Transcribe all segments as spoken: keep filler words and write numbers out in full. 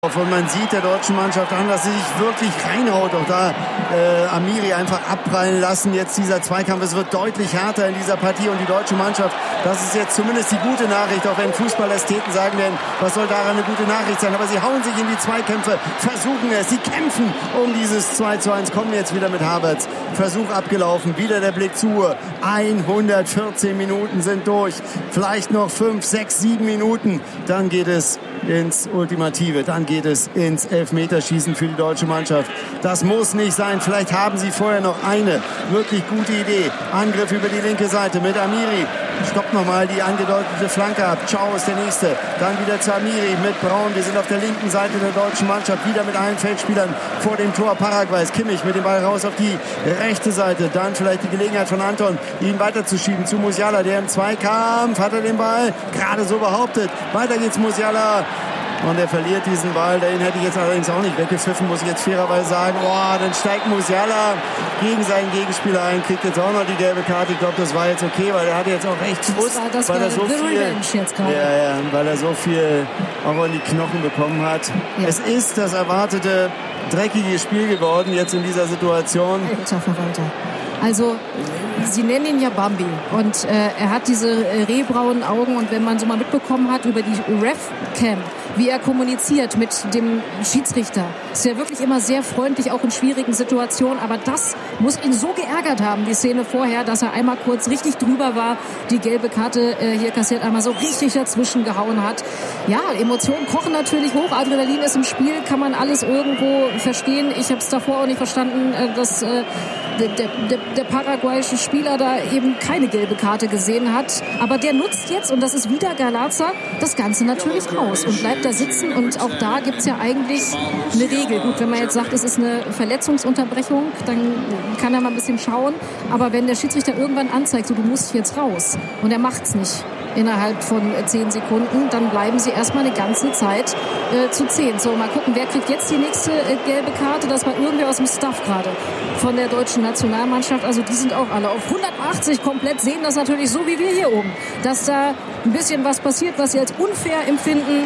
Und man sieht der deutschen Mannschaft an, dass sie sich wirklich reinhaut. Auch da äh, Amiri einfach abprallen lassen. Jetzt dieser Zweikampf, es wird deutlich härter in dieser Partie. Und die deutsche Mannschaft, das ist jetzt zumindest die gute Nachricht, auch wenn Fußballästheten sagen werden, was soll daran eine gute Nachricht sein. Aber sie hauen sich in die Zweikämpfe, versuchen es, sie kämpfen um dieses zwei zu eins. Kommen jetzt wieder mit Havertz. Versuch abgelaufen, wieder der Blick zu Uhr. hundertvierzehn Minuten sind durch. Vielleicht noch fünf, sechs, sieben Minuten. Dann geht es ins Ultimative. Dann geht es ins Elfmeterschießen für die deutsche Mannschaft. Das muss nicht sein. Vielleicht haben sie vorher noch eine wirklich gute Idee. Angriff über die linke Seite mit Amiri. Stoppt nochmal die angedeutete Flanke ab. Ciao ist der Nächste. Dann wieder zu Amiri mit Braun. Wir sind auf der linken Seite der deutschen Mannschaft. Wieder mit allen Feldspielern vor dem Tor Paraguays. Kimmich mit dem Ball raus auf die rechte Seite. Dann vielleicht die Gelegenheit von Anton, ihn weiterzuschieben zu Musiala. Der im Zweikampf hat er den Ball gerade so behauptet. Weiter geht's Musiala. Und er verliert diesen Ball. Den hätte ich jetzt allerdings auch nicht weggepfiffen, muss ich jetzt fairerweise sagen. Oh, dann steigt Musiala gegen seinen Gegenspieler ein, kriegt jetzt auch noch die gelbe Karte. Ich glaube, das war jetzt okay, weil er hatte jetzt auch echt Frust, das war, das weil war er so viel, jetzt gerade. Ja, ja, weil er so viel auch in die Knochen bekommen hat. Ja. Es ist das erwartete dreckige Spiel geworden jetzt in dieser Situation. Alter Verwalter. Also, sie nennen ihn ja Bambi und äh, er hat diese äh, rehbraunen Augen und wenn man so mal mitbekommen hat über die Ref-Cam, wie er kommuniziert mit dem Schiedsrichter, ist er wirklich immer sehr freundlich, auch in schwierigen Situationen, aber das muss ihn so geärgert haben, die Szene vorher, dass er einmal kurz richtig drüber war, die gelbe Karte äh, hier kassiert, einmal so richtig dazwischen gehauen hat. Ja, Emotionen kochen natürlich hoch, Adrenalin ist im Spiel, kann man alles irgendwo verstehen. Ich habe es davor auch nicht verstanden, äh, dass äh, der, der, der paraguayische Spieler da eben keine gelbe Karte gesehen hat. Aber der nutzt jetzt, und das ist wieder Galaza, das Ganze natürlich aus und bleibt da sitzen. Und auch da gibt es ja eigentlich eine Regel. Gut, wenn man jetzt sagt, es ist eine Verletzungsunterbrechung, dann kann er mal ein bisschen schauen. Aber wenn der Schiedsrichter irgendwann anzeigt, so du musst jetzt raus, und er macht es nicht innerhalb von zehn Sekunden, dann bleiben sie erstmal eine ganze Zeit äh, zu zehn. So, mal gucken, wer kriegt jetzt die nächste äh, gelbe Karte. Das war irgendwer aus dem Staff gerade von der deutschen Nationalmannschaft. Also die sind auch alle auf hundertachtzig komplett, sehen das natürlich so wie wir hier oben, dass da ein bisschen was passiert, was sie als unfair empfinden.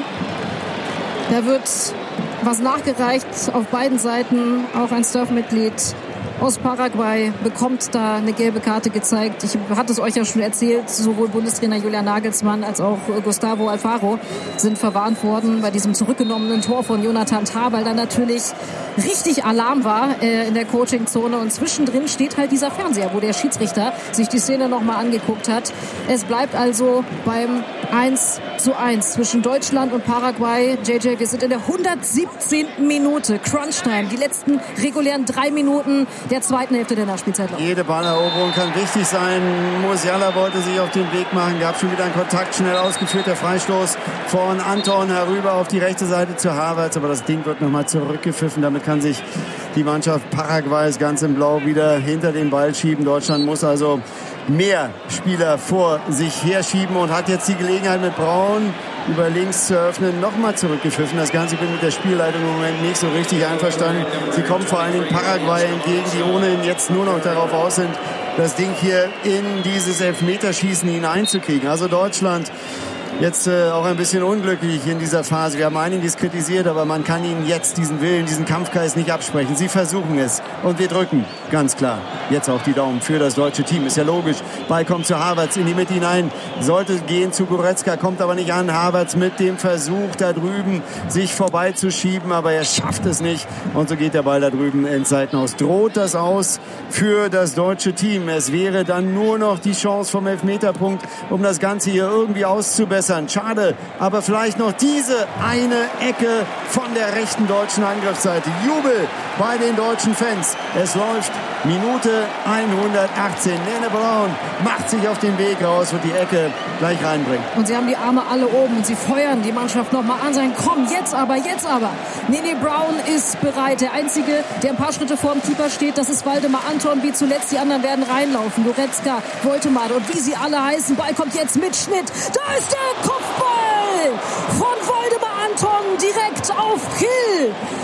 Da wird was nachgereicht auf beiden Seiten. Auch ein Staff-Mitglied aus Paraguay bekommt da eine gelbe Karte gezeigt. Ich hatte es euch ja schon erzählt, sowohl Bundestrainer Julian Nagelsmann als auch Gustavo Alfaro sind verwarnt worden bei diesem zurückgenommenen Tor von Jonathan Tah, weil da natürlich richtig Alarm war äh, in der Coachingzone. Und zwischendrin steht halt dieser Fernseher, wo der Schiedsrichter sich die Szene nochmal angeguckt hat. Es bleibt also beim eins zu eins zwischen Deutschland und Paraguay. J J, wir sind in der hundertsiebzehnten Minute. Crunch-Time, die letzten regulären drei Minuten der zweiten Hälfte der Nachspielzeit. Jede Balleroberung kann wichtig sein. Musiala wollte sich auf den Weg machen, gab schon wieder einen Kontakt, schnell ausgeführt, der Freistoß von Anton herüber auf die rechte Seite zu Havertz, aber das Ding wird nochmal zurückgepfiffen. Damit kann sich die Mannschaft Paraguays ganz in Blau wieder hinter den Ball schieben. Deutschland muss also mehr Spieler vor sich herschieben und hat jetzt die Gelegenheit mit Braun über links zu öffnen, nochmal zurückgepfiffen. Das Ganze, ich bin mit der Spielleitung im Moment nicht so richtig einverstanden. Sie kommen vor allem Paraguay entgegen, die ohnehin jetzt nur noch darauf aus sind, das Ding hier in dieses Elfmeterschießen hineinzukriegen. Also Deutschland jetzt äh, auch ein bisschen unglücklich in dieser Phase. Wir haben einiges kritisiert, aber man kann ihnen jetzt diesen Willen, diesen Kampfgeist nicht absprechen. Sie versuchen es und wir drücken, ganz klar, jetzt auch die Daumen für das deutsche Team. Ist ja logisch. Ball kommt zu Havertz in die Mitte hinein. Sollte gehen zu Goretzka, kommt aber nicht an. Havertz mit dem Versuch da drüben, sich vorbeizuschieben, aber er schafft es nicht. Und so geht der Ball da drüben ins Seitenhaus. Droht das aus für das deutsche Team. Es wäre dann nur noch die Chance vom Elfmeterpunkt, um das Ganze hier irgendwie auszubessern. Schade, aber vielleicht noch diese eine Ecke von der rechten deutschen Angriffsseite. Jubel bei den deutschen Fans. Es läuft Minute hundertachtzehn. Nene Braun macht sich auf den Weg raus und die Ecke gleich reinbringt. Und sie haben die Arme alle oben und sie feuern die Mannschaft nochmal an. Sagen, komm, jetzt aber, jetzt aber. Nene Braun ist bereit. Der Einzige, der ein paar Schritte vor dem Keeper steht, das ist Waldemar Anton. Wie zuletzt, die anderen werden reinlaufen. Goretzka, Woltemade und wie sie alle heißen. Ball kommt jetzt mit Schnitt. Da ist der Kopfball von Waldemar Anton direkt auf Kill. Und er hat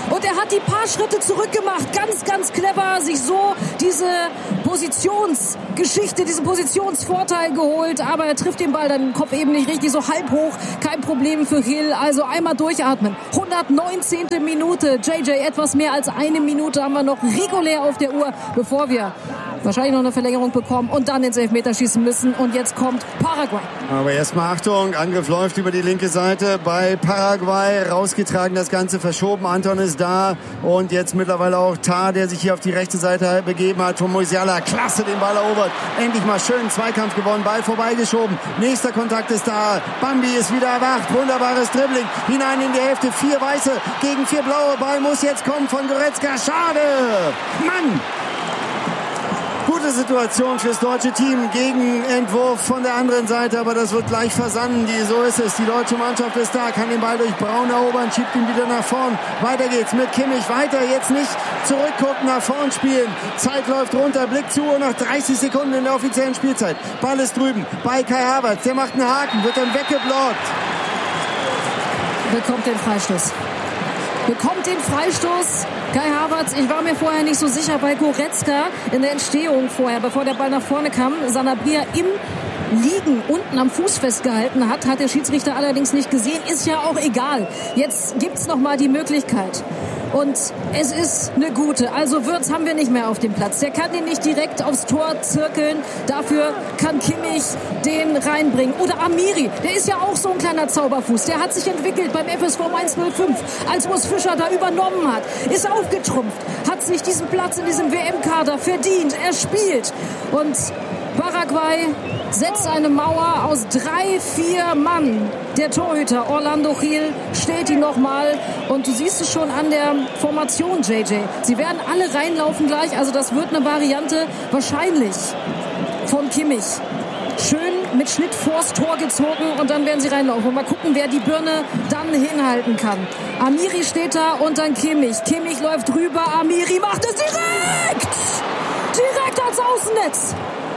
hat die paar Schritte zurückgemacht. Ganz, ganz clever, sich so diese Positionsgeschichte, diesen Positionsvorteil geholt. Aber er trifft den Ball dann im Kopf eben nicht richtig, so halb hoch. Kein Problem für Hill. Also einmal durchatmen. hundertneunzehnte Minute. J J, etwas mehr als eine Minute haben wir noch regulär auf der Uhr, bevor wir wahrscheinlich noch eine Verlängerung bekommen und dann ins Elfmeterschießen müssen. Und jetzt kommt Paraguay. Aber erstmal Achtung, Angriff läuft über die linke Seite bei Paraguay. Rausgetragen, das Ganze verschoben. Anton ist da und jetzt mittlerweile auch Tar, der sich hier auf die rechte Seite begeben hat. Von Musiala, klasse, den Ball erobert. Endlich mal schön Zweikampf gewonnen, Ball vorbeigeschoben. Nächster Kontakt ist da. Bambi ist wieder erwacht. Wunderbares Dribbling. Hinein in die Hälfte. Vier Weiße gegen vier Blaue. Ball muss jetzt kommen von Goretzka. Schade. Mann! Gute Situation fürs deutsche Team. Gegenentwurf von der anderen Seite, aber das wird gleich versanden. Die, so ist es. Die deutsche Mannschaft ist da, kann den Ball durch Braun erobern, schiebt ihn wieder nach vorn. Weiter geht's mit Kimmich. Weiter, jetzt nicht zurückgucken, nach vorn spielen. Zeit läuft runter, Blick zu, noch dreißig Sekunden in der offiziellen Spielzeit. Ball ist drüben bei Kai Havertz. Der macht einen Haken, wird dann weggeblockt. Bekommt den Freistoß. Bekommt den Freistoß. Kai Havertz, ich war mir vorher nicht so sicher, bei Goretzka in der Entstehung vorher, bevor der Ball nach vorne kam, Sanabria im Liegen unten am Fuß festgehalten hat, hat der Schiedsrichter allerdings nicht gesehen, ist ja auch egal. Jetzt gibt's noch mal die Möglichkeit. Und es ist eine gute. Also Wirtz haben wir nicht mehr auf dem Platz. Der kann den nicht direkt aufs Tor zirkeln. Dafür kann Kimmich den reinbringen. Oder Amiri, der ist ja auch so ein kleiner Zauberfuß. Der hat sich entwickelt beim F S V Mainz null fünf. Als Urs Fischer da übernommen hat, ist aufgetrumpft, hat sich diesen Platz in diesem W M-Kader verdient. Er spielt. Und Paraguay setzt eine Mauer aus drei, vier Mann. Der Torhüter Orlando Gil stellt ihn nochmal. Und du siehst es schon an der Formation, J J. Sie werden alle reinlaufen gleich. Also das wird eine Variante wahrscheinlich von Kimmich. Schön mit Schnitt vors Tor gezogen und dann werden sie reinlaufen. Und mal gucken, wer die Birne dann hinhalten kann. Amiri steht da und dann Kimmich. Kimmich läuft rüber. Amiri macht es direkt! Direkt ans Außennetz.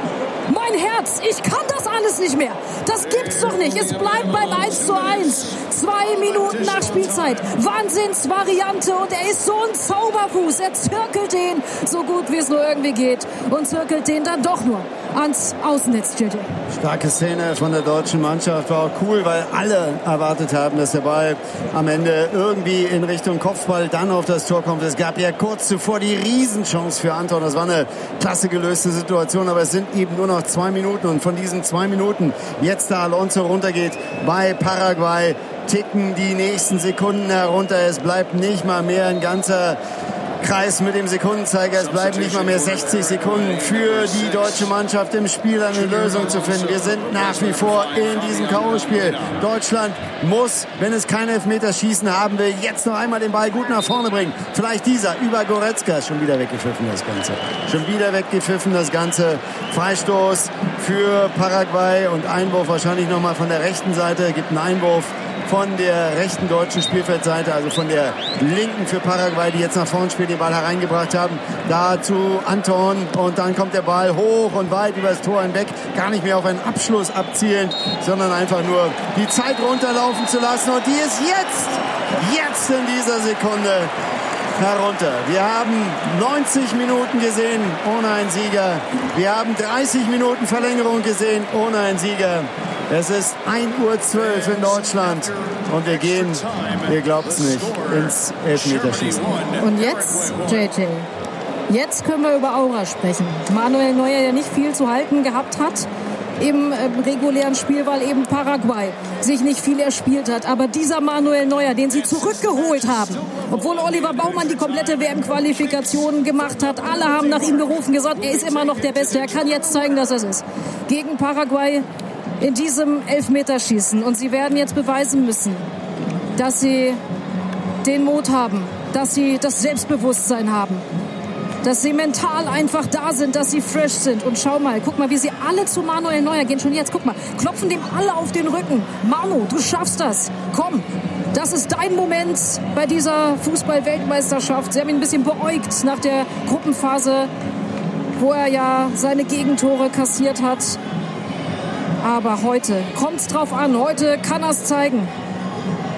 Mein Herz, ich kann das alles nicht mehr. Das gibt's doch nicht. Es bleibt beim eins zu eins. Zwei Minuten nach Spielzeit. Wahnsinnsvariante und er ist so ein Zauberfuß. Er zirkelt den so gut, wie es nur irgendwie geht. Und zirkelt den dann doch nur ans Außennetz, J J. Starke Szene von der deutschen Mannschaft. War auch cool, weil alle erwartet haben, dass der Ball am Ende irgendwie in Richtung Kopfball dann auf das Tor kommt. Es gab ja kurz zuvor die Riesenchance für Anton. Das war eine klasse gelöste Situation, aber es sind eben nur noch zwei Minuten. Und von diesen zwei Minuten, jetzt da Alonso runtergeht bei Paraguay, ticken die nächsten Sekunden herunter. Es bleibt nicht mal mehr ein ganzer Kreis mit dem Sekundenzeiger. Es bleiben nicht mal mehr sechzig Sekunden für die deutsche Mannschaft im Spiel eine Lösung zu finden. Wir sind nach wie vor in diesem K O-Spiel. Deutschland muss, wenn es kein Elfmeterschießen haben will, jetzt noch einmal den Ball gut nach vorne bringen. Vielleicht dieser über Goretzka. Schon wieder weggepfiffen das Ganze. Schon wieder weggepfiffen das Ganze. Freistoß für Paraguay und Einwurf wahrscheinlich nochmal von der rechten Seite. Gibt einen Einwurf von der rechten deutschen Spielfeldseite, also von der linken für Paraguay, die jetzt nach vorne spielen, den Ball hereingebracht haben. Dazu Anton und dann kommt der Ball hoch und weit über das Tor hinweg. Gar nicht mehr auf einen Abschluss abzielend, sondern einfach nur die Zeit runterlaufen zu lassen. Und die ist jetzt, jetzt in dieser Sekunde herunter. Wir haben neunzig Minuten gesehen ohne einen Sieger. Wir haben dreißig Minuten Verlängerung gesehen ohne einen Sieger. Es ist ein Uhr zwölf in Deutschland und wir gehen, ihr glaubt's nicht, ins Elfmeterschießen. Und jetzt, J J, jetzt können wir über Aura sprechen. Manuel Neuer, der nicht viel zu halten gehabt hat im äh, regulären Spiel, weil eben Paraguay sich nicht viel erspielt hat. Aber dieser Manuel Neuer, den sie zurückgeholt haben, obwohl Oliver Baumann die komplette W M-Qualifikation gemacht hat, alle haben nach ihm gerufen, gesagt, er ist immer noch der Beste, er kann jetzt zeigen, dass er es ist. Gegen Paraguay in diesem Elfmeterschießen. Und sie werden jetzt beweisen müssen, dass sie den Mut haben, dass sie das Selbstbewusstsein haben, dass sie mental einfach da sind, dass sie fresh sind. Und schau mal, guck mal, wie sie alle zu Manuel Neuer gehen. Schon jetzt, guck mal, klopfen dem alle auf den Rücken. Manu, du schaffst das. Komm, das ist dein Moment bei dieser Fußball-Weltmeisterschaft. Sie haben ihn ein bisschen beäugt nach der Gruppenphase, wo er ja seine Gegentore kassiert hat. Aber heute kommt's drauf an. Heute kann er's zeigen.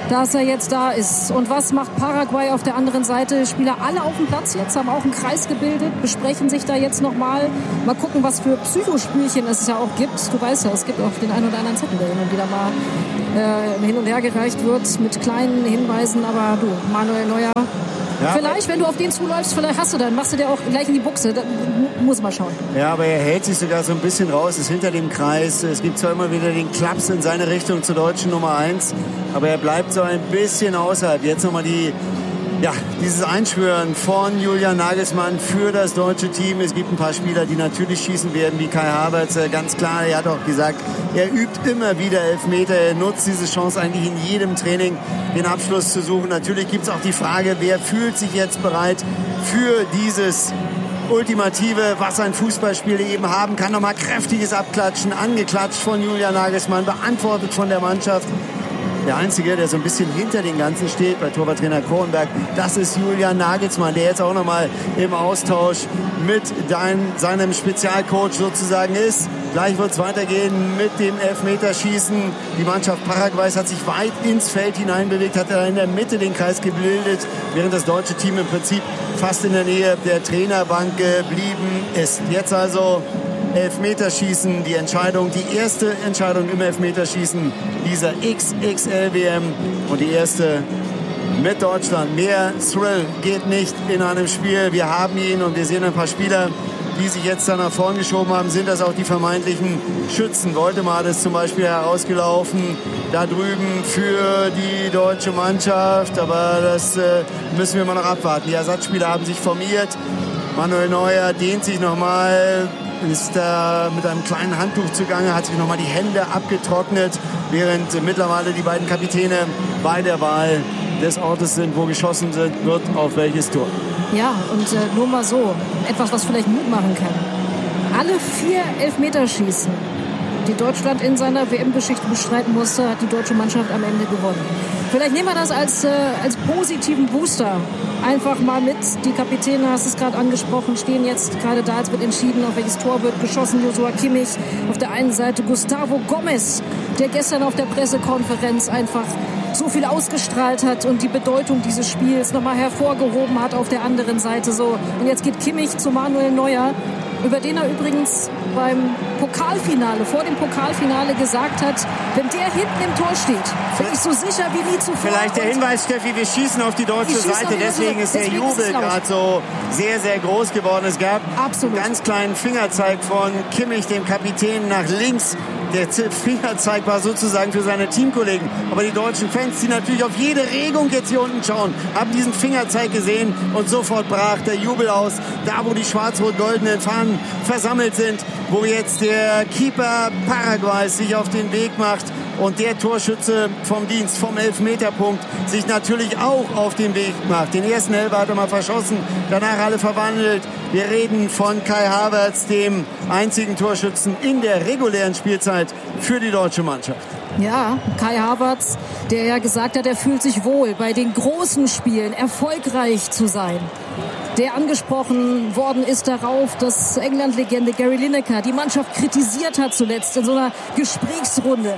dass er jetzt da ist. Und was macht Paraguay auf der anderen Seite? Spieler alle auf dem Platz jetzt, haben auch einen Kreis gebildet, besprechen sich da jetzt nochmal. Mal gucken, was für Psychospielchen es ja auch gibt. Du weißt ja, es gibt auch den einen oder anderen Zettel, der hin und wieder mal äh, hin und her gereicht wird mit kleinen Hinweisen. Aber du, Manuel Neuer, ja, vielleicht, wenn du auf den zuläufst, vielleicht hast du dann, machst du dir auch gleich in die Buchse. Da muss man schauen. Ja, aber er hält sich sogar so ein bisschen raus, ist hinter dem Kreis. Es gibt zwar immer wieder den Klaps in seine Richtung zur deutschen Nummer eins, aber er bleibt so ein bisschen außerhalb. Jetzt nochmal die, ja, dieses Einschwören von Julian Nagelsmann für das deutsche Team. Es gibt ein paar Spieler, die natürlich schießen werden, wie Kai Havertz. Ganz klar, er hat auch gesagt, er übt immer wieder Elfmeter. Er nutzt diese Chance eigentlich in jedem Training, den Abschluss zu suchen. Natürlich gibt es auch die Frage, wer fühlt sich jetzt bereit für dieses Ultimative, was ein Fußballspiel eben haben kann. Nochmal kräftiges Abklatschen, angeklatscht von Julian Nagelsmann, beantwortet von der Mannschaft. Der Einzige, der so ein bisschen hinter den Ganzen steht, bei Torwarttrainer Kronberg, das ist Julian Nagelsmann, der jetzt auch nochmal im Austausch mit dein, seinem Spezialcoach sozusagen ist. Gleich wird es weitergehen mit dem Elfmeterschießen. Die Mannschaft Paraguays hat sich weit ins Feld hineinbewegt, hat in der Mitte den Kreis gebildet, während das deutsche Team im Prinzip fast in der Nähe der Trainerbank geblieben ist. Jetzt also Elfmeterschießen, die Entscheidung, die erste Entscheidung im Elfmeterschießen dieser X X L W M und die erste mit Deutschland. Mehr Thrill geht nicht in einem Spiel. Wir haben ihn und wir sehen ein paar Spieler, die sich jetzt da nach vorn geschoben haben. Sind das auch die vermeintlichen Schützen? Voldemar ist zum Beispiel herausgelaufen, da drüben für die deutsche Mannschaft, aber das äh, müssen wir mal noch abwarten. Die Ersatzspieler haben sich formiert. Manuel Neuer dehnt sich nochmal, ist da mit einem kleinen Handtuch zugange, hat sich nochmal die Hände abgetrocknet, während mittlerweile die beiden Kapitäne bei der Wahl des Ortes sind, wo geschossen wird, auf welches Tor. Ja, und äh, nur mal so, etwas, was vielleicht Mut machen kann. Alle vier Elfmeterschießen, die Deutschland in seiner W M-Geschichte bestreiten musste, hat die deutsche Mannschaft am Ende gewonnen. Vielleicht nehmen wir das als, äh, als positiven Booster einfach mal mit. Die Kapitäne, hast es gerade angesprochen, stehen jetzt gerade da. Es wird entschieden, auf welches Tor wird geschossen. Joshua Kimmich auf der einen Seite, Gustavo Gomez, der gestern auf der Pressekonferenz einfach so viel ausgestrahlt hat und die Bedeutung dieses Spiels nochmal hervorgehoben hat auf der anderen Seite. So. Und jetzt geht Kimmich zu Manuel Neuer, über den er übrigens beim Pokalfinale, vor dem Pokalfinale gesagt hat, wenn der hinten im Tor steht, bin ich so sicher wie nie zuvor. Vielleicht der Hinweis, Steffi, wir schießen auf die deutsche Seite, deswegen ist der Jubel gerade so sehr, sehr groß geworden. Es gab Absolut. einen ganz kleinen Fingerzeig von Kimmich, dem Kapitän, nach links. Der Fingerzeig war sozusagen für seine Teamkollegen. Aber die deutschen Fans, die natürlich auf jede Regung jetzt hier unten schauen, haben diesen Fingerzeig gesehen und sofort brach der Jubel aus. Da, wo die schwarz-rot-goldenen Fahnen versammelt sind, wo jetzt der Keeper Paraguays sich auf den Weg macht und der Torschütze vom Dienst, vom Elfmeterpunkt, sich natürlich auch auf den Weg macht. Den ersten Elfer hat er mal verschossen, danach alle verwandelt. Wir reden von Kai Havertz, dem einzigen Torschützen in der regulären Spielzeit für die deutsche Mannschaft. Ja, Kai Havertz, der ja gesagt hat, er fühlt sich wohl, bei den großen Spielen erfolgreich zu sein. Der angesprochen worden ist darauf, dass England-Legende Gary Lineker die Mannschaft kritisiert hat zuletzt in so einer Gesprächsrunde.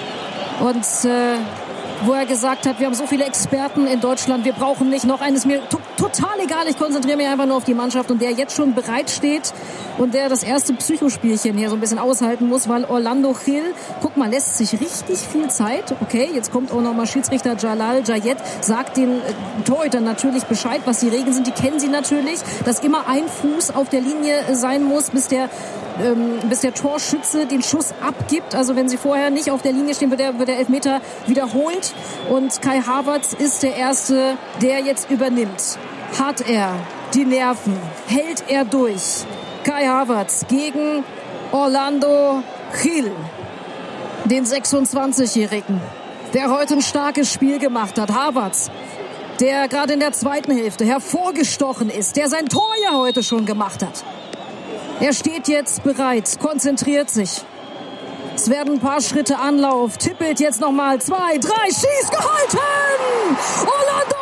Und äh, wo er gesagt hat, wir haben so viele Experten in Deutschland, wir brauchen nicht noch eines, mir to- total egal, ich konzentriere mich einfach nur auf die Mannschaft, und der jetzt schon bereit steht und der das erste Psychospielchen hier so ein bisschen aushalten muss, weil Orlando Gil, guck mal, lässt sich richtig viel Zeit, okay, jetzt kommt auch noch mal Schiedsrichter Jalal Jayed, sagt den äh, Torhütern natürlich Bescheid, was die Regeln sind, die kennen sie natürlich, dass immer ein Fuß auf der Linie sein muss, bis der ähm, bis der Torschütze den Schuss abgibt, also wenn sie vorher nicht auf der Linie stehen, wird der, wird der Elfmeter wiederholt. Und Kai Havertz ist der Erste, der jetzt übernimmt. Hat er die Nerven? Hält er durch? Kai Havertz gegen Orlando Gil, den sechsundzwanzigjährigen, der heute ein starkes Spiel gemacht hat. Havertz, der gerade in der zweiten Hälfte hervorgestochen ist, der sein Tor ja heute schon gemacht hat. Er steht jetzt bereit, konzentriert sich. Es werden ein paar Schritte Anlauf, tippelt jetzt nochmal zwei, drei, schießt, gehalten! Orlando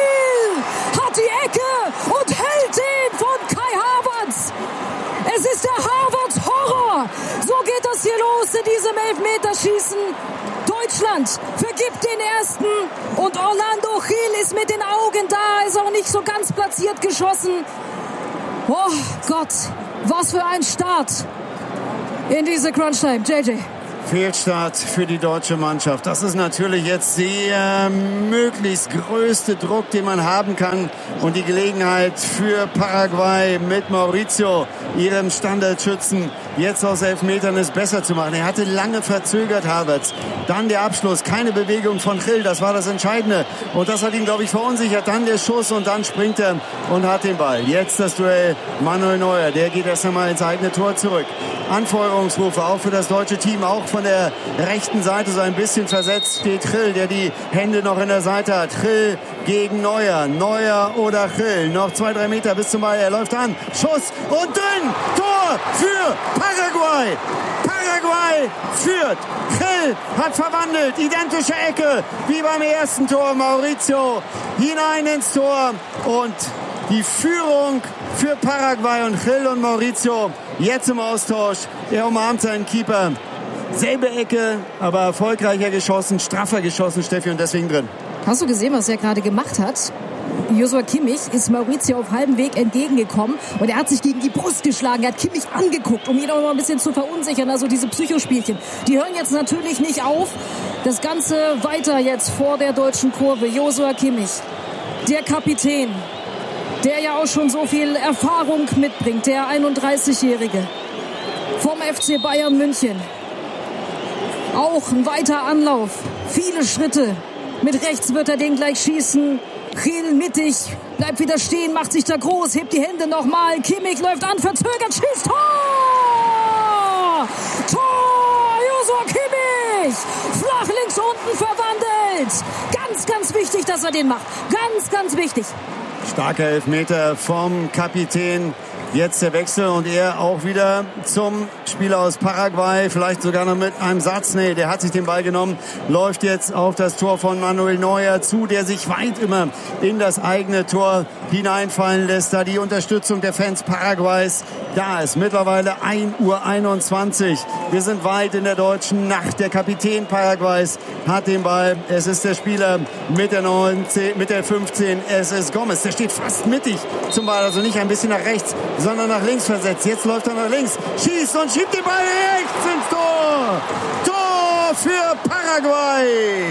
Gil hat die Ecke und hält den von Kai Havertz. Es ist der Havertz-Horror. So geht das hier los in diesem Elfmeterschießen. Deutschland vergibt den ersten und Orlando Gil ist mit den Augen da, ist auch nicht so ganz platziert geschossen. Oh Gott, was für ein Start in diese Crunch-Time, J J. Fehlstart für die deutsche Mannschaft. Das ist natürlich jetzt der möglichst größte Druck, den man haben kann. Und die Gelegenheit für Paraguay mit Mauricio, ihrem Standardschützen, jetzt aus Elfmetern es besser zu machen. Er hatte lange verzögert, Havertz. Dann der Abschluss, keine Bewegung von Gil, das war das Entscheidende. Und das hat ihn, glaube ich, verunsichert. Dann der Schuss und dann springt er und hat den Ball. Jetzt das Duell Manuel Neuer, der geht erst einmal ins eigene Tor zurück. Anfeuerungsrufe auch für das deutsche Team, auch von der rechten Seite so ein bisschen versetzt steht Gil, der die Hände noch in der Seite hat. Gil gegen Neuer, Neuer oder Gil. Noch zwei, drei Meter bis zum Ball, er läuft an, Schuss und drin, Tor für Paraguay. Paraguay führt, Gil hat verwandelt, identische Ecke wie beim ersten Tor, Mauricio hinein ins Tor und die Führung für Paraguay und Gil und Mauricio jetzt im Austausch. Er umarmt seinen Keeper. Selbe Ecke, aber erfolgreicher geschossen, straffer geschossen, Steffi, und deswegen drin. Hast du gesehen, was er gerade gemacht hat? Joshua Kimmich ist Mauricio auf halbem Weg entgegengekommen und er hat sich gegen die Brust geschlagen. Er hat Kimmich angeguckt, um ihn auch mal ein bisschen zu verunsichern. Also diese Psychospielchen, die hören jetzt natürlich nicht auf. Das Ganze weiter jetzt vor der deutschen Kurve. Joshua Kimmich, der Kapitän, der ja auch schon so viel Erfahrung mitbringt, der einunddreißigjährige vom F C Bayern München. Auch ein weiter Anlauf, viele Schritte. Mit rechts wird er den gleich schießen. Gil mittig, bleibt wieder stehen, macht sich da groß, hebt die Hände nochmal. Kimmich läuft an, verzögert, schießt. Tor! Tor! Joshua Kimmich! Flach links unten verwandelt. Ganz, ganz wichtig, dass er den macht. Ganz, ganz wichtig. Starker Elfmeter vom Kapitän. Jetzt der Wechsel und er auch wieder zum Spieler aus Paraguay, vielleicht sogar noch mit einem Satz. Nee, der hat sich den Ball genommen, läuft jetzt auf das Tor von Manuel Neuer zu, der sich weit immer in das eigene Tor hineinfallen lässt, da die Unterstützung der Fans Paraguays da ist. Mittlerweile ein Uhr einundzwanzig. Wir sind weit in der deutschen Nacht. Der Kapitän Paraguays hat den Ball. Es ist der Spieler mit der neunzehn, mit der fünfzehn. Es ist Gomez. Der steht fast mittig zum Ball, also nicht ein bisschen nach rechts, sondern nach links versetzt. Jetzt läuft er nach links, schießt und schiebt den Ball rechts ins Tor. Tor für Paraguay.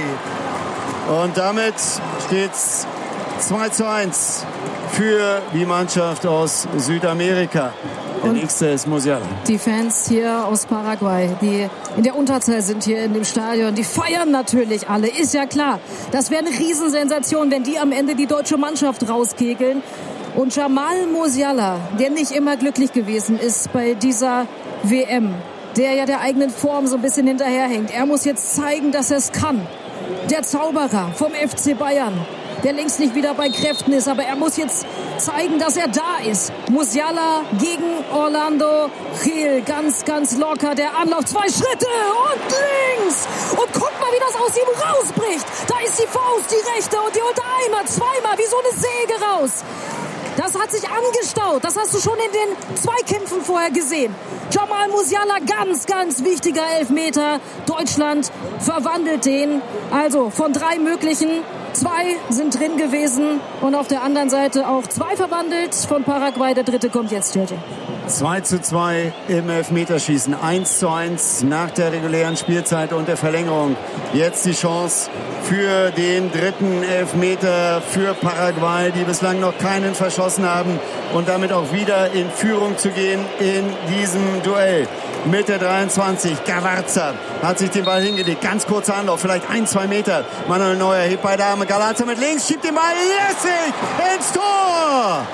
Und damit steht's zwei zu eins für die Mannschaft aus Südamerika. Der und nächste ist Musiala. Die Fans hier aus Paraguay, die in der Unterzahl sind hier in dem Stadion, die feiern natürlich alle, ist ja klar. Das wäre eine Riesensensation, wenn die am Ende die deutsche Mannschaft rauskegeln. Und Jamal Musiala, der nicht immer glücklich gewesen ist bei dieser W M, der ja der eigenen Form so ein bisschen hinterherhängt. Er muss jetzt zeigen, dass er es kann. Der Zauberer vom F C Bayern, der längst nicht wieder bei Kräften ist, aber er muss jetzt zeigen, dass er da ist. Musiala gegen Orlando Gil, ganz, ganz locker, der Anlauf, zwei Schritte und links. Und guck mal, wie das aus ihm rausbricht. Da ist die Faust, die rechte, und die holt er einmal, zweimal, wie so eine Säge raus. Das hat sich angestaut. Das hast du schon in den Zweikämpfen vorher gesehen. Jamal Musiala, ganz, ganz wichtiger Elfmeter. Deutschland verwandelt den. Also von drei möglichen, zwei sind drin gewesen. Und auf der anderen Seite auch zwei verwandelt von Paraguay. Der dritte kommt jetzt, J J. zwei zu zwei im Elfmeterschießen. eins zu eins nach der regulären Spielzeit und der Verlängerung. Jetzt die Chance für den dritten Elfmeter für Paraguay, die bislang noch keinen verschossen haben und damit auch wieder in Führung zu gehen in diesem Duell. Mit der dreiundzwanzig, Galarza hat sich den Ball hingelegt. Ganz kurzer Anlauf, vielleicht ein, zwei Meter. Manuel Neuer hebt beide Arme. Galarza mit links, schiebt den Ball lässig ins Tor.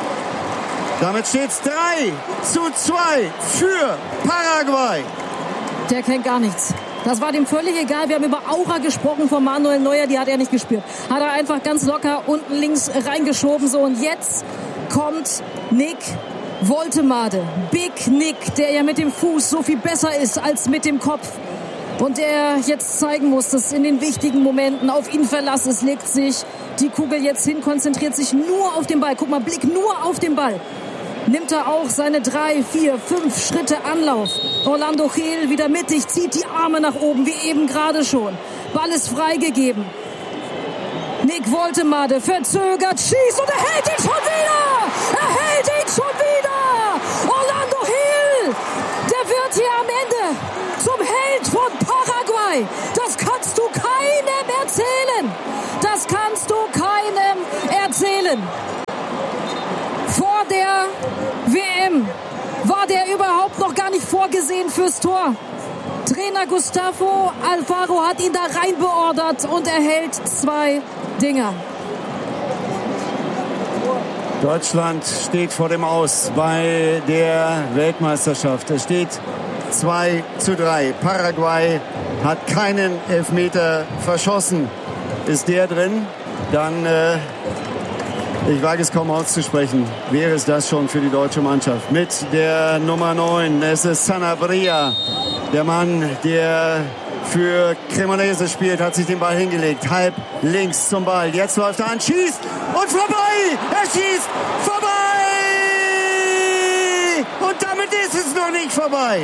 Damit steht es drei zu zwei für Paraguay. Der kennt gar nichts. Das war dem völlig egal. Wir haben über Aura gesprochen von Manuel Neuer. Die hat er nicht gespürt. Hat er einfach ganz locker unten links reingeschoben. So, und jetzt kommt Nick Woltemade. Big Nick, der ja mit dem Fuß so viel besser ist als mit dem Kopf. Und der jetzt zeigen muss, dass in den wichtigen Momenten auf ihn Verlass ist, legt sich die Kugel jetzt hin, konzentriert sich nur auf den Ball. Guck mal, Blick nur auf den Ball. Nimmt er auch seine drei, vier, fünf Schritte Anlauf. Orlando Gil wieder mittig, zieht die Arme nach oben, wie eben gerade schon. Ball ist freigegeben. Nick Woltemade verzögert, schießt und er hält ihn schon wieder! Er hält ihn schon wieder! Orlando Hill, der wird hier am Ende zum Held von Paraguay. Das kannst du keinem erzählen. Das kannst du keinem erzählen. Vor der W M war der überhaupt noch gar nicht vorgesehen fürs Tor. Trainer Gustavo Alfaro hat ihn da rein beordert und er hält zwei Dinger. Deutschland steht vor dem Aus bei der Weltmeisterschaft. Es steht zwei zu drei. Paraguay hat keinen Elfmeter verschossen. Ist der drin, dann, äh, ich wage es kaum auszusprechen, wäre es das schon für die deutsche Mannschaft. Mit der Nummer neun, es ist Sanabria, der Mann, der für Cremonese spielt, hat sich den Ball hingelegt, halb links zum Ball. Jetzt läuft er an, schießt und vorbei! Er schießt vorbei! Und damit ist es noch nicht vorbei.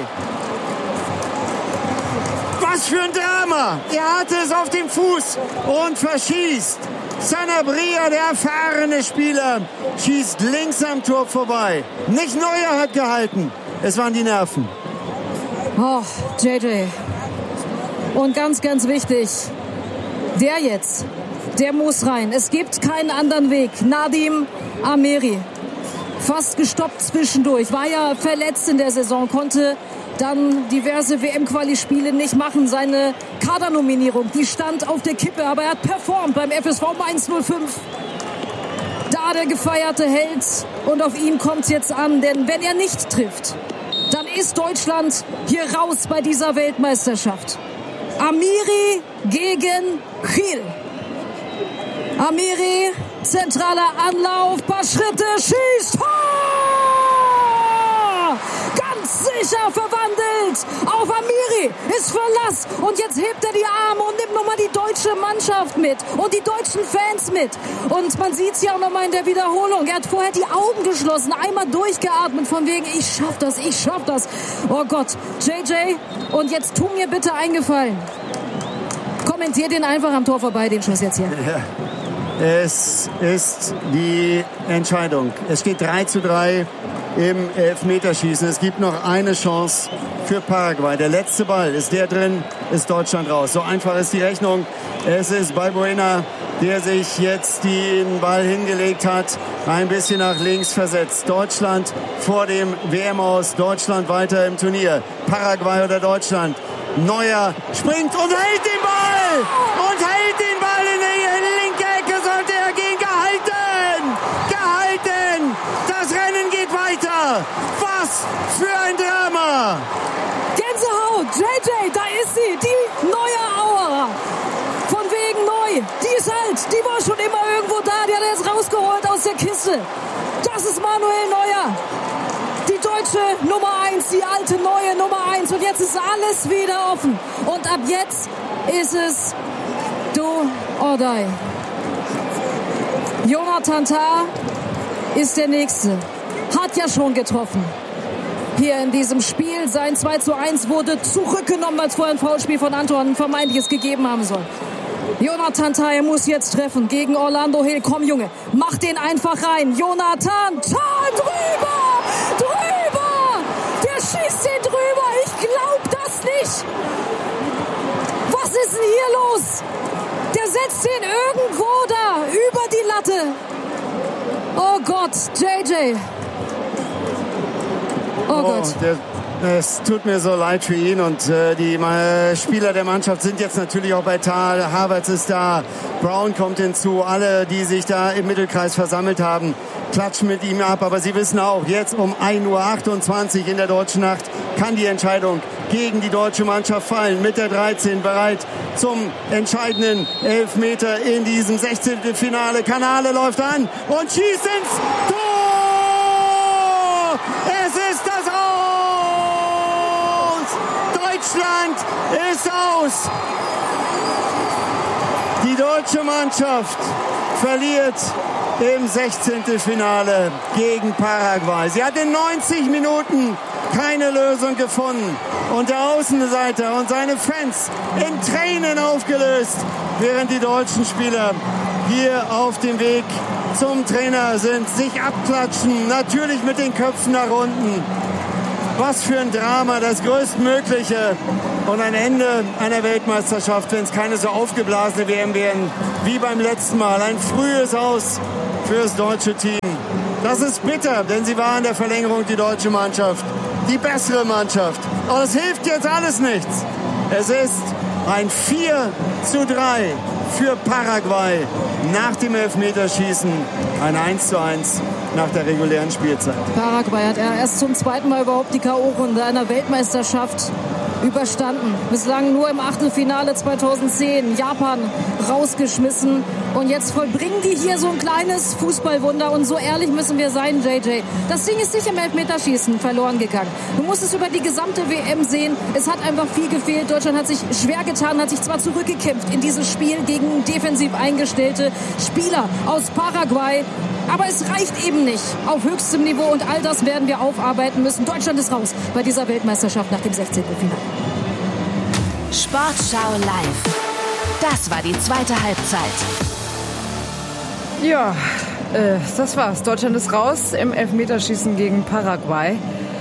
Was für ein Drama! Er hatte es auf dem Fuß und verschießt. Sanabria, der erfahrene Spieler, schießt links am Tor vorbei. Nicht Neuer hat gehalten, es waren die Nerven. Oh, J J. Und ganz, ganz wichtig, der jetzt, der muss rein. Es gibt keinen anderen Weg. Nadim Ameri, fast gestoppt zwischendurch, war ja verletzt in der Saison, konnte dann diverse W M-Quali-Spiele nicht machen. Seine Kadernominierung, die stand auf der Kippe, aber er hat performt beim F S V Mainz null fünf. Da der gefeierte Held, und auf ihn kommt es jetzt an, denn wenn er nicht trifft, dann ist Deutschland hier raus bei dieser Weltmeisterschaft. Amiri gegen Gil. Amiri, zentraler Anlauf, paar Schritte, schießt, Tor! Ganz sicher verwandelt auf Amiri, ist Verlass und jetzt hebt er die Arme und nimmt nochmal die deutsche Mannschaft mit und die deutschen Fans mit. Und man sieht es ja auch nochmal in der Wiederholung. Er hat vorher die Augen geschlossen, einmal durchgeatmet von wegen, ich schaff das, ich schaff das. Oh Gott, J J, und jetzt tu mir bitte einen Gefallen. Kommentier den einfach am Tor vorbei, den Schuss jetzt hier. Ja. Es ist die Entscheidung. Es steht drei zu drei im Elfmeterschießen. Es gibt noch eine Chance für Paraguay. Der letzte Ball, ist der drin, ist Deutschland raus. So einfach ist die Rechnung. Es ist Balbuena, der sich jetzt den Ball hingelegt hat, ein bisschen nach links versetzt. Deutschland vor dem W M-Aus, Deutschland weiter im Turnier. Paraguay oder Deutschland. Neuer springt und hält den Ball! Und hält den Ball in die linke Ecke, sollte er gehen. Gehalten! Gehalten! Das Rennen geht weiter! Was für ein Drama! Gänsehaut! J J, da ist sie! Die neue Auer! Von wegen neu! Die ist alt! Die war schon immer irgendwo da! Die hat er jetzt rausgeholt aus der Kiste! Das ist Manuel Neuer! Die deutsche Nummer eins, die alte neue Nummer eins. Und jetzt ist alles wieder offen. Und ab jetzt ist es do or die. Jonathan Tah ist der Nächste. Hat ja schon getroffen. Hier in diesem Spiel. Sein zwei zu eins wurde zurückgenommen, weil es vorher ein Foulspiel von Anton vermeintliches gegeben haben soll. Jonathan Tah, er muss jetzt treffen gegen Orlando Hill. Komm, Junge, mach den einfach rein. Jonathan Tah, drüber! Drüber! Der schießt den drüber. Ich glaub das nicht. Was ist denn hier los? Der setzt den irgendwo da über die Latte. Oh Gott, J J. Oh, oh Gott. Der, es tut mir so leid für ihn und äh, die äh, Spieler der Mannschaft sind jetzt natürlich auch bei Tal. Havertz ist da, Brown kommt hinzu. Alle, die sich da im Mittelkreis versammelt haben, klatschen mit ihm ab. Aber sie wissen auch, jetzt um ein Uhr achtundzwanzig in der deutschen Nacht kann die Entscheidung gegen die deutsche Mannschaft fallen. Mit der dreizehn bereit zum entscheidenden Elfmeter in diesem sechzehnten Finale. Canale läuft an und schießt ins Tor! Es ist das Aus! Deutschland ist aus! Die deutsche Mannschaft verliert im sechzehnten Finale gegen Paraguay. Sie hat in neunzig Minuten keine Lösung gefunden. Und der Außenseiter und seine Fans in Tränen aufgelöst, während die deutschen Spieler hier auf dem Weg zum Trainer sind, sich abklatschen, natürlich mit den Köpfen nach unten. Was für ein Drama, das größtmögliche. Und ein Ende einer Weltmeisterschaft, wenn es keine so aufgeblasene W M wären wie beim letzten Mal. Ein frühes Aus für das deutsche Team. Das ist bitter, denn sie war in der Verlängerung die deutsche Mannschaft, die bessere Mannschaft. Aber es hilft jetzt alles nichts. Es ist ein vier zu drei für Paraguay nach dem Elfmeterschießen. Ein eins zu eins nach der regulären Spielzeit. Paraguay hat erst zum zweiten Mal überhaupt die K O-Runde einer Weltmeisterschaft überstanden. Bislang nur im Achtelfinale zweitausendzehn Japan rausgeschmissen. Und jetzt vollbringen die hier so ein kleines Fußballwunder. Und so ehrlich müssen wir sein, J J. Das Ding ist nicht im Elfmeterschießen verloren gegangen. Du musst es über die gesamte W M sehen. Es hat einfach viel gefehlt. Deutschland hat sich schwer getan, hat sich zwar zurückgekämpft in dieses Spiel gegen defensiv eingestellte Spieler aus Paraguay. Aber es reicht eben nicht auf höchstem Niveau und all das werden wir aufarbeiten müssen. Deutschland ist raus bei dieser Weltmeisterschaft nach dem sechzehnten Finale. Sportschau live. Das war die zweite Halbzeit. Ja, äh, das war's. Deutschland ist raus im Elfmeterschießen gegen Paraguay.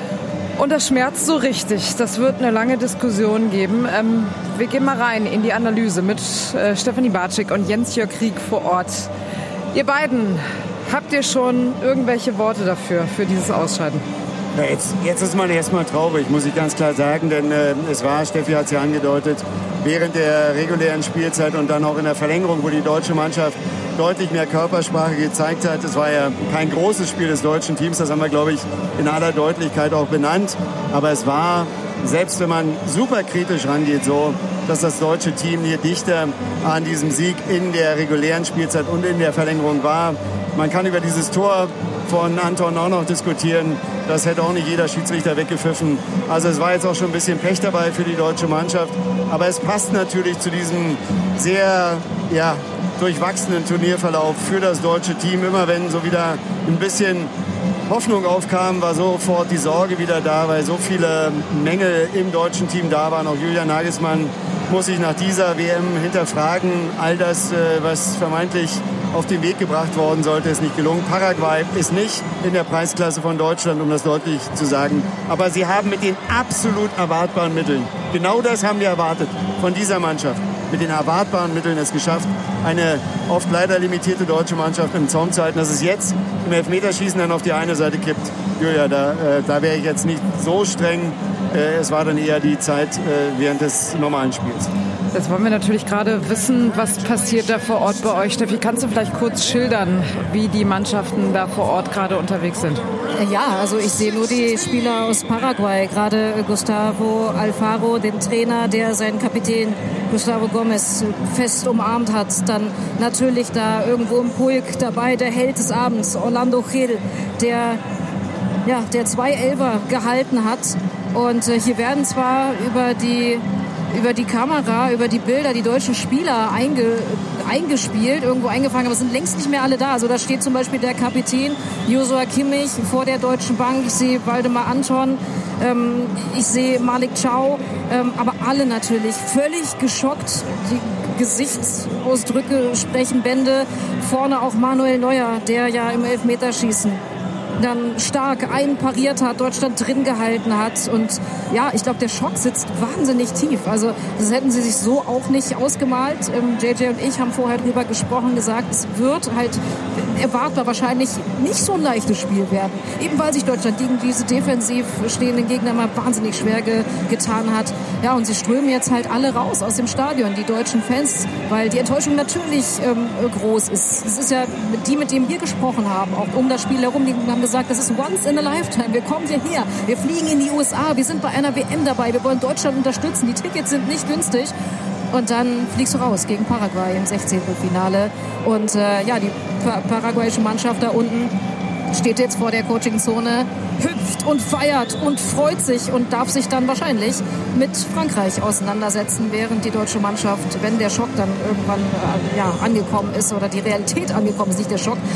Und das schmerzt so richtig. Das wird eine lange Diskussion geben. Ähm, wir gehen mal rein in die Analyse mit äh, Stefanie Bartschik und Jens-Jörg Krieg vor Ort. Ihr beiden, habt ihr schon irgendwelche Worte dafür, für dieses Ausscheiden? Ja, jetzt, jetzt ist man erstmal traurig, muss ich ganz klar sagen, denn äh, es war, Steffi hat es ja angedeutet, während der regulären Spielzeit und dann auch in der Verlängerung, wo die deutsche Mannschaft deutlich mehr Körpersprache gezeigt hat. Es war ja kein großes Spiel des deutschen Teams, das haben wir, glaube ich, in aller Deutlichkeit auch benannt. Aber es war, selbst wenn man super kritisch rangeht, so, dass das deutsche Team hier dichter an diesem Sieg in der regulären Spielzeit und in der Verlängerung war. Man kann über dieses Tor von Anton auch noch diskutieren. Das hätte auch nicht jeder Schiedsrichter weggepfiffen. Also es war jetzt auch schon ein bisschen Pech dabei für die deutsche Mannschaft. Aber es passt natürlich zu diesem sehr, ja, durchwachsenen Turnierverlauf für das deutsche Team. Immer wenn so wieder ein bisschen Hoffnung aufkam, war sofort die Sorge wieder da, weil so viele Mängel im deutschen Team da waren. Auch Julian Nagelsmann muss sich nach dieser W M hinterfragen. All das, was vermeintlich auf den Weg gebracht worden sollte, ist nicht gelungen. Paraguay ist nicht in der Preisklasse von Deutschland, um das deutlich zu sagen. Aber sie haben mit den absolut erwartbaren Mitteln, genau das haben wir erwartet von dieser Mannschaft, mit den erwartbaren Mitteln es geschafft, eine oft leider limitierte deutsche Mannschaft im Zaum zu halten. Dass es jetzt im Elfmeterschießen dann auf die eine Seite kippt, Julia, da, äh, da wäre ich jetzt nicht so streng. Äh, es war dann eher die Zeit äh, während des normalen Spiels. Jetzt wollen wir natürlich gerade wissen, was passiert da vor Ort bei euch. Steffi, kannst du vielleicht kurz schildern, wie die Mannschaften da vor Ort gerade unterwegs sind? Ja, also ich sehe nur die Spieler aus Paraguay, gerade Gustavo Alfaro, den Trainer, der seinen Kapitän Gustavo Gomez fest umarmt hat. Dann natürlich da irgendwo im Pulk dabei der Held des Abends, Orlando Gil, der ja, der zwei Elfer gehalten hat. Und äh, hier werden zwar über die über die Kamera, über die Bilder die deutschen Spieler einge, eingespielt, irgendwo eingefangen, aber es sind längst nicht mehr alle da. Also da steht zum Beispiel der Kapitän Joshua Kimmich vor der Deutschen Bank. Ich sehe Waldemar Anton, ähm, ich sehe Malik Chow, ähm, aber alle natürlich völlig geschockt. Die Gesichtsausdrücke sprechen Bände. Vorne auch Manuel Neuer, der ja im Elfmeterschießen dann stark einpariert hat, Deutschland drin gehalten hat. Und ja, ich glaube, der Schock sitzt wahnsinnig tief. Also das hätten sie sich so auch nicht ausgemalt. Ähm, J J und ich haben vorher drüber gesprochen, gesagt, es wird halt erwartbar wahrscheinlich nicht so ein leichtes Spiel werden. Eben weil sich Deutschland gegen diese defensiv stehenden Gegner mal wahnsinnig schwer ge- getan hat. Ja, und sie strömen jetzt halt alle raus aus dem Stadion, die deutschen Fans, weil die Enttäuschung natürlich ähm, groß ist. Es ist ja die, mit denen wir gesprochen haben, auch um das Spiel herum, die haben gesagt, das ist once in a lifetime. Wir kommen hierher, wir fliegen in die U S A, wir sind bei einer W M dabei, wir wollen Deutschland unterstützen, die Tickets sind nicht günstig. Und dann fliegst du raus gegen Paraguay im sechzehnten Finale. Und äh, ja, die pa- paraguayische Mannschaft da unten steht jetzt vor der Coachingzone, hüpft und feiert und freut sich und darf sich dann wahrscheinlich mit Frankreich auseinandersetzen, während die deutsche Mannschaft, wenn der Schock dann irgendwann äh, ja, angekommen ist oder die Realität angekommen ist, nicht der Schock,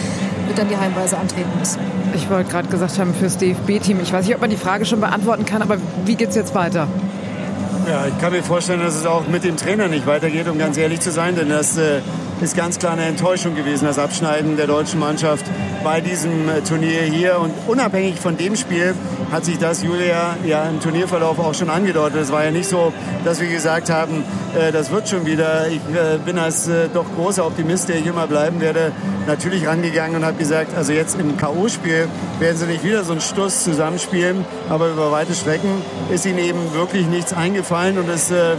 wird dann die Heimreise antreten müssen. Ich wollte gerade gesagt haben, fürs D F B-Team. Ich weiß nicht, ob man die Frage schon beantworten kann, aber wie geht's jetzt weiter? Ja, ich kann mir vorstellen, dass es auch mit dem Trainer nicht weitergeht, um ganz ehrlich zu sein, denn das äh, ist ganz klar eine Enttäuschung gewesen, das Abschneiden der deutschen Mannschaft bei diesem äh, Turnier hier. Und unabhängig von dem Spiel hat sich das, Julia, ja im Turnierverlauf auch schon angedeutet. Es war ja nicht so, dass wir gesagt haben, äh, das wird schon wieder. Ich äh, bin als äh, doch großer Optimist, der ich immer bleiben werde, natürlich rangegangen und habe gesagt, also jetzt im K O-Spiel werden sie nicht wieder so einen Stuss zusammenspielen, aber über weite Strecken ist ihnen eben wirklich nichts eingefallen. Und es, äh,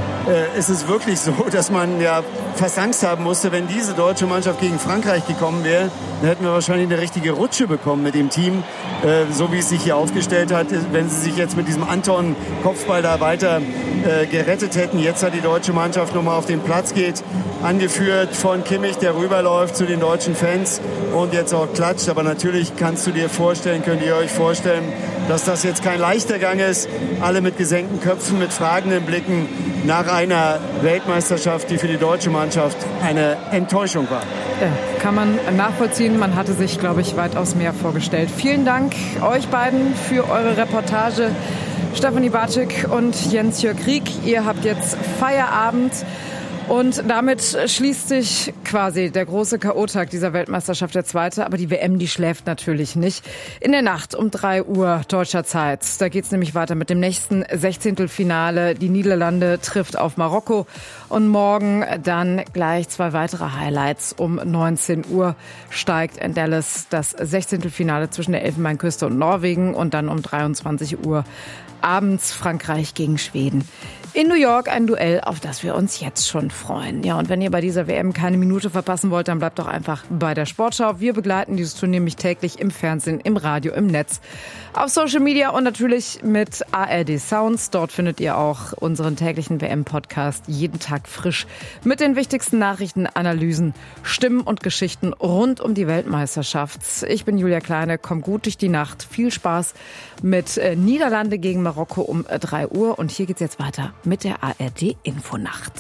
es ist wirklich so, dass man ja fast Angst haben musste, wenn diese deutsche Mannschaft gegen Frankreich gekommen wäre, dann hätten wir wahrscheinlich eine richtige Rutsche bekommen mit dem Team, äh, so wie es sich hier aufgestellt hat. Wenn sie sich jetzt mit diesem Anton-Kopfball da weiter äh, gerettet hätten. Jetzt hat die deutsche Mannschaft nochmal auf den Platz geht, angeführt von Kimmich, der rüberläuft zu den deutschen Fans und jetzt auch klatscht. Aber natürlich kannst du dir vorstellen, könnt ihr euch vorstellen, dass das jetzt kein leichter Gang ist. Alle mit gesenkten Köpfen, mit fragenden Blicken nach einer Weltmeisterschaft, die für die deutsche Mannschaft eine Enttäuschung war. Ja, kann man nachvollziehen. Man hatte sich, glaube ich, weitaus mehr vorgestellt. Vielen Dank euch beiden für eure Reportage. Stefanie Bartschik und Jens-Jörg Rieck. Ihr habt jetzt Feierabend. Und damit schließt sich quasi der große K O-Tag dieser Weltmeisterschaft, der zweite. Aber die W M, die schläft natürlich nicht. In der Nacht um drei Uhr deutscher Zeit. Da geht's nämlich weiter mit dem nächsten Sechzehntelfinale. Die Niederlande trifft auf Marokko. Und morgen dann gleich zwei weitere Highlights. Um neunzehn Uhr steigt in Dallas das Sechzehntelfinale zwischen der Elfenbeinküste und Norwegen. Und dann um dreiundzwanzig Uhr abends Frankreich gegen Schweden. In New York ein Duell, auf das wir uns jetzt schon freuen. Ja, und wenn ihr bei dieser W M keine Minute verpassen wollt, dann bleibt doch einfach bei der Sportschau. Wir begleiten dieses Turnier nämlich täglich im Fernsehen, im Radio, im Netz, auf Social Media und natürlich mit A R D Sounds. Dort findet ihr auch unseren täglichen W M-Podcast jeden Tag frisch mit den wichtigsten Nachrichten, Analysen, Stimmen und Geschichten rund um die Weltmeisterschaft. Ich bin Julia Kleine, komm gut durch die Nacht. Viel Spaß mit Niederlande gegen Marokko um drei Uhr. Und hier geht's jetzt weiter mit der A R D Infonacht.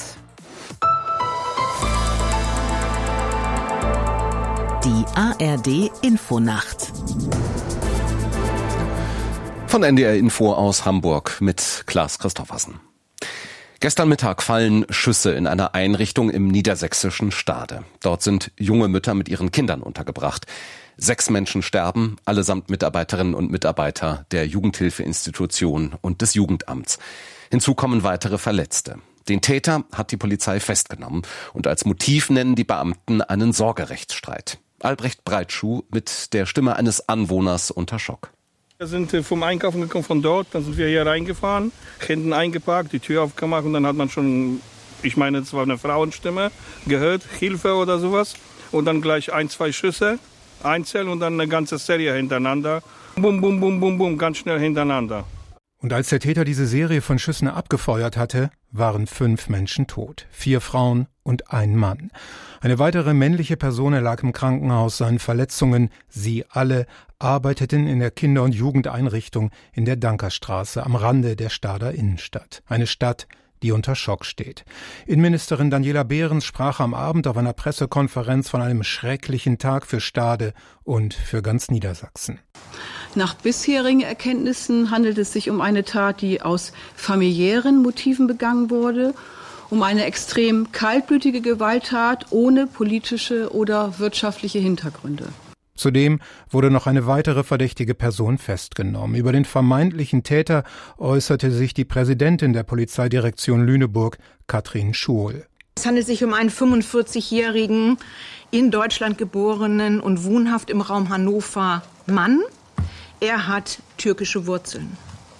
Die A R D Infonacht. Von N D R Info aus Hamburg mit Klaas Christoffersen. Gestern Mittag fallen Schüsse in einer Einrichtung im niedersächsischen Stade. Dort sind junge Mütter mit ihren Kindern untergebracht. Sechs Menschen sterben, allesamt Mitarbeiterinnen und Mitarbeiter der Jugendhilfeinstitution und des Jugendamts. Hinzu kommen weitere Verletzte. Den Täter hat die Polizei festgenommen und als Motiv nennen die Beamten einen Sorgerechtsstreit. Albrecht Breitschuh mit der Stimme eines Anwohners unter Schock. Wir sind vom Einkaufen gekommen von dort, dann sind wir hier reingefahren, hinten eingeparkt, die Tür aufgemacht und dann hat man schon, ich meine, es war eine Frauenstimme, gehört, Hilfe oder sowas. Und dann gleich ein, zwei Schüsse, einzeln und dann eine ganze Serie hintereinander. Bum, bum, bum, bum, bum, ganz schnell hintereinander. Und als der Täter diese Serie von Schüssen abgefeuert hatte, waren fünf Menschen tot. Vier Frauen und ein Mann. Eine weitere männliche Person lag im Krankenhaus, seinen Verletzungen. Sie alle arbeiteten in der Kinder- und Jugendeinrichtung in der Dankerstraße am Rande der Stader Innenstadt. Eine Stadt, die unter Schock steht. Innenministerin Daniela Behrens sprach am Abend auf einer Pressekonferenz von einem schrecklichen Tag für Stade und für ganz Niedersachsen. Nach bisherigen Erkenntnissen handelt es sich um eine Tat, die aus familiären Motiven begangen wurde, um eine extrem kaltblütige Gewalttat ohne politische oder wirtschaftliche Hintergründe. Zudem wurde noch eine weitere verdächtige Person festgenommen. Über den vermeintlichen Täter äußerte sich die Präsidentin der Polizeidirektion Lüneburg, Katrin Schuhl. Es handelt sich um einen fünfundvierzigjährigen, in Deutschland geborenen und wohnhaft im Raum Hannover Mann. Er hat türkische Wurzeln.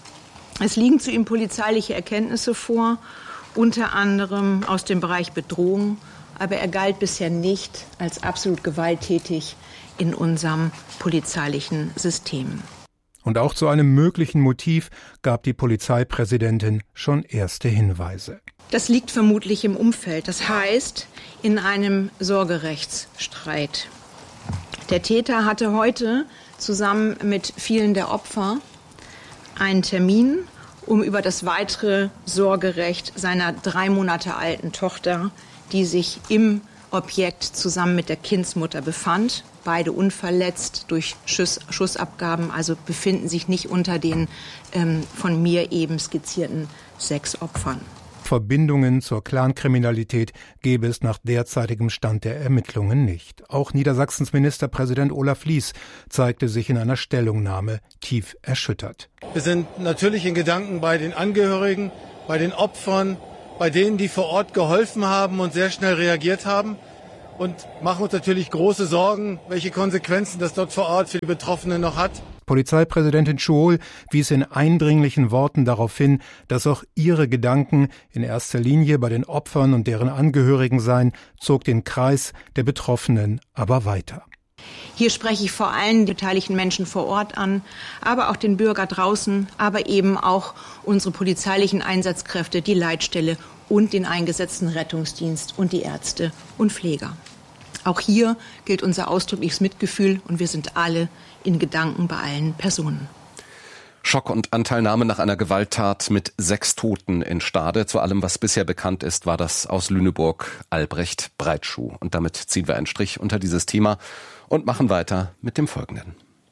Es liegen zu ihm polizeiliche Erkenntnisse vor, unter anderem aus dem Bereich Bedrohung, aber er galt bisher nicht als absolut gewalttätig in unserem polizeilichen System. Und auch zu einem möglichen Motiv gab die Polizeipräsidentin schon erste Hinweise. Das liegt vermutlich im Umfeld, das heißt in einem Sorgerechtsstreit. Der Täter hatte heute zusammen mit vielen der Opfer einen Termin, um über das weitere Sorgerecht seiner drei Monate alten Tochter, die sich im Objekt zusammen mit der Kindsmutter befand, beide unverletzt durch Schuss, Schussabgaben, also befinden sich nicht unter den ähm, von mir eben skizzierten sechs Opfern. Verbindungen zur Clankriminalität gäbe es nach derzeitigem Stand der Ermittlungen nicht. Auch Niedersachsens Ministerpräsident Olaf Lies zeigte sich in einer Stellungnahme tief erschüttert. Wir sind natürlich in Gedanken bei den Angehörigen, bei den Opfern, bei denen, die vor Ort geholfen haben und sehr schnell reagiert haben. Und machen uns natürlich große Sorgen, welche Konsequenzen das dort vor Ort für die Betroffenen noch hat. Polizeipräsidentin Schuol wies in eindringlichen Worten darauf hin, dass auch ihre Gedanken in erster Linie bei den Opfern und deren Angehörigen seien, zog den Kreis der Betroffenen aber weiter. Hier spreche ich vor allem die beteiligten Menschen vor Ort an, aber auch den Bürger draußen, aber eben auch unsere polizeilichen Einsatzkräfte, die Leitstelle und den eingesetzten Rettungsdienst und die Ärzte und Pfleger. Auch hier gilt unser ausdrückliches Mitgefühl und wir sind alle in Gedanken bei allen Personen. Schock und Anteilnahme nach einer Gewalttat mit sechs Toten in Stade. Zu allem, was bisher bekannt ist, war das aus Lüneburg Albrecht Breitschuh. Und damit ziehen wir einen Strich unter dieses Thema und machen weiter mit dem Folgenden.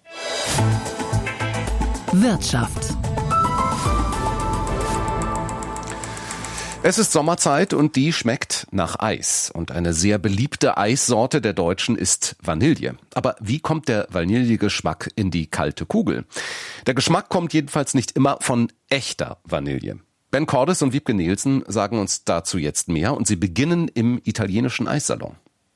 Wirtschaft. Es ist Sommerzeit und die schmeckt nach Eis. Und eine sehr beliebte Eissorte der Deutschen ist Vanille. Aber wie kommt der Vanillegeschmack in die kalte Kugel? Der Geschmack kommt jedenfalls nicht immer von echter Vanille. Ben Cordes und Wiebke Nielsen sagen uns dazu jetzt mehr und sie beginnen im italienischen Eissalon.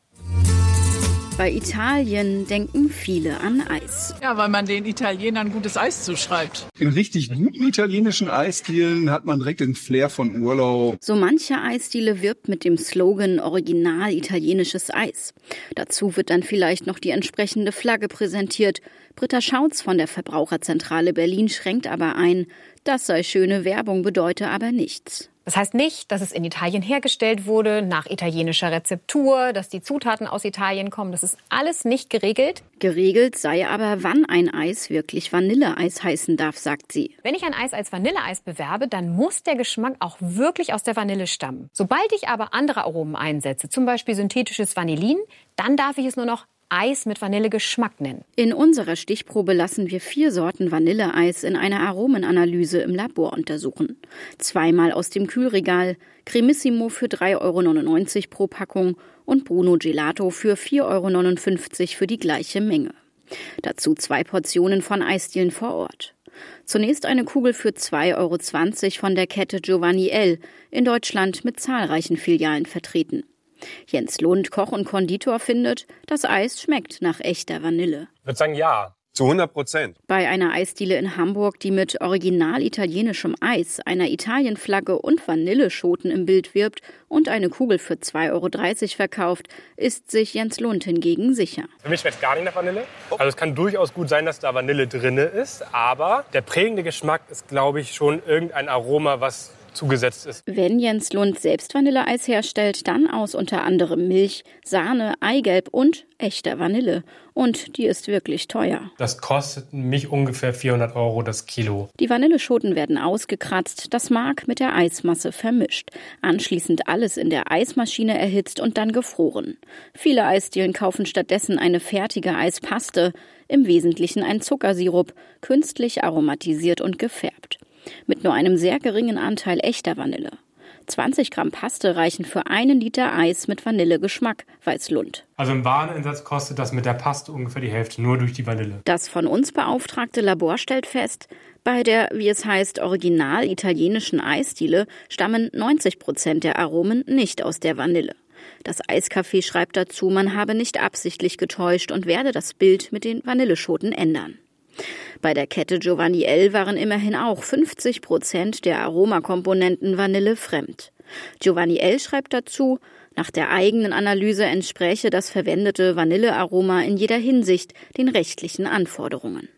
Bei Italien denken viele an Eis. Ja, weil man den Italienern gutes Eis zuschreibt. In richtig guten italienischen Eisdielen hat man direkt den Flair von Urlaub. So manche Eisdiele wirbt mit dem Slogan Original italienisches Eis. Dazu wird dann vielleicht noch die entsprechende Flagge präsentiert. Britta Schautz von der Verbraucherzentrale Berlin schränkt aber ein, das sei schöne Werbung, bedeute aber nichts. Das heißt nicht, dass es in Italien hergestellt wurde, nach italienischer Rezeptur, dass die Zutaten aus Italien kommen. Das ist alles nicht geregelt. Geregelt sei aber, wann ein Eis wirklich Vanilleeis heißen darf, sagt sie. Wenn ich ein Eis als Vanilleeis bewerbe, dann muss der Geschmack auch wirklich aus der Vanille stammen. Sobald ich aber andere Aromen einsetze, zum Beispiel synthetisches Vanillin, dann darf ich es nur noch Eis mit Vanillegeschmack nennen. In unserer Stichprobe lassen wir vier Sorten Vanilleeis in einer Aromenanalyse im Labor untersuchen. Zweimal aus dem Kühlregal, Cremissimo für drei Euro neunundneunzig pro Packung und Bruno Gelato für vier Euro neunundfünfzig für die gleiche Menge. Dazu zwei Portionen von Eisdielen vor Ort. Zunächst eine Kugel für zwei Euro zwanzig von der Kette Giovanni L., in Deutschland mit zahlreichen Filialen vertreten. Jens Lund, Koch und Konditor, findet, das Eis schmeckt nach echter Vanille. Ich würde sagen, ja, zu hundert Prozent. Bei einer Eisdiele in Hamburg, die mit original italienischem Eis, einer Italienflagge und Vanilleschoten im Bild wirbt und eine Kugel für zwei Euro dreißig verkauft, ist sich Jens Lund hingegen sicher. Für mich schmeckt es gar nicht nach Vanille. Also es kann durchaus gut sein, dass da Vanille drin ist, aber der prägende Geschmack ist, glaube ich, schon irgendein Aroma, was zugesetzt ist. Wenn Jens Lund selbst Vanilleeis herstellt, dann aus unter anderem Milch, Sahne, Eigelb und echter Vanille. Und die ist wirklich teuer. Das kostet mich ungefähr vierhundert Euro das Kilo. Die Vanilleschoten werden ausgekratzt, das Mark mit der Eismasse vermischt. Anschließend alles in der Eismaschine erhitzt und dann gefroren. Viele Eisdielen kaufen stattdessen eine fertige Eispaste, im Wesentlichen ein Zuckersirup, künstlich aromatisiert und gefärbt. Mit nur einem sehr geringen Anteil echter Vanille. zwanzig Gramm Paste reichen für einen Liter Eis mit Vanillegeschmack, weiß Lund. Also im Wareneinsatz kostet das mit der Paste ungefähr die Hälfte, nur durch die Vanille. Das von uns beauftragte Labor stellt fest, bei der, wie es heißt, original italienischen Eisdiele stammen neunzig Prozent der Aromen nicht aus der Vanille. Das Eiscafé schreibt dazu, man habe nicht absichtlich getäuscht und werde das Bild mit den Vanilleschoten ändern. Bei der Kette Giovanni L. waren immerhin auch fünfzig Prozent der Aromakomponenten vanillefremd. Giovanni L. schreibt dazu, nach der eigenen Analyse entspräche das verwendete Vanillearoma in jeder Hinsicht den rechtlichen Anforderungen.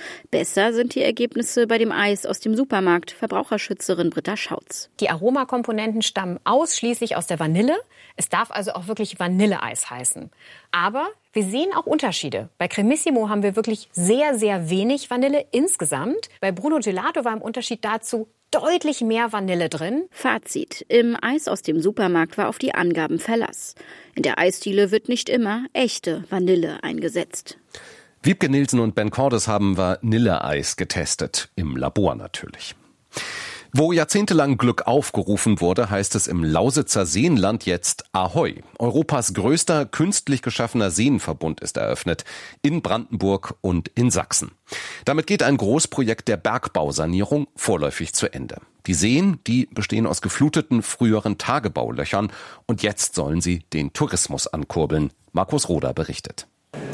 Besser sind die Ergebnisse bei dem Eis aus dem Supermarkt, Verbraucherschützerin Britta Schautz. Die Aromakomponenten stammen ausschließlich aus der Vanille. Es darf also auch wirklich Vanilleeis heißen. Aber wir sehen auch Unterschiede. Bei Cremissimo haben wir wirklich sehr, sehr wenig Vanille insgesamt. Bei Bruno Gelato war im Unterschied dazu deutlich mehr Vanille drin. Fazit: Im Eis aus dem Supermarkt war auf die Angaben Verlass. In der Eisdiele wird nicht immer echte Vanille eingesetzt. Wiebke Nielsen und Ben Cordes haben Vanilleeis getestet. Im Labor natürlich. Wo jahrzehntelang Glück aufgerufen wurde, heißt es im Lausitzer Seenland jetzt Ahoi. Europas größter künstlich geschaffener Seenverbund ist eröffnet. In Brandenburg und in Sachsen. Damit geht ein Großprojekt der Bergbausanierung vorläufig zu Ende. Die Seen, die bestehen aus gefluteten früheren Tagebaulöchern. Und jetzt sollen sie den Tourismus ankurbeln. Markus Roder berichtet.